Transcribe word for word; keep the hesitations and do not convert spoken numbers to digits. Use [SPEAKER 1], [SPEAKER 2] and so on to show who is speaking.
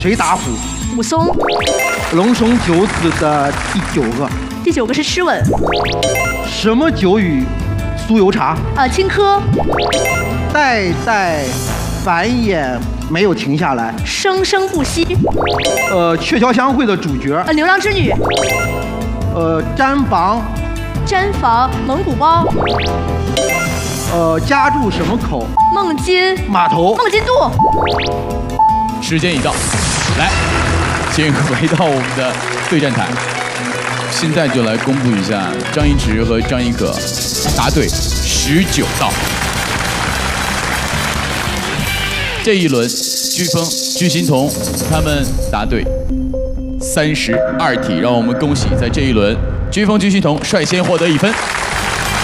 [SPEAKER 1] 谁打虎？
[SPEAKER 2] 武松。
[SPEAKER 1] 龙生九子的第九个。
[SPEAKER 2] 第九个是诗吻。
[SPEAKER 1] 什么酒与酥油茶？
[SPEAKER 2] 呃，青稞。
[SPEAKER 1] 代代繁衍没有停下来，
[SPEAKER 2] 生生不息。
[SPEAKER 1] 呃，鹊桥相会的主角。
[SPEAKER 2] 呃，牛郎织女。
[SPEAKER 1] 呃，毡房。
[SPEAKER 2] 毡房，蒙古包。
[SPEAKER 1] 呃，家住什么口？
[SPEAKER 2] 孟津
[SPEAKER 1] 码头。
[SPEAKER 2] 孟津渡。
[SPEAKER 3] 时间已到，来，请回到我们的对战台。现在就来公布一下张一驰和张一可答对十九道。这一轮，飓风、巨星童他们答对三十二题，让我们恭喜在这一轮，飓风、巨星童率先获得一分。